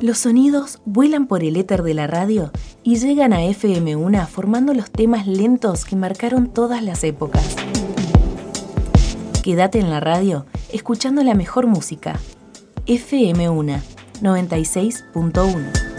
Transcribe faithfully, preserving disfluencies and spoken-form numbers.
Los sonidos vuelan por el éter de la radio y llegan a F M uno formando los temas lentos que marcaron todas las épocas. Quédate en la radio escuchando la mejor música. F M uno noventa y seis punto uno.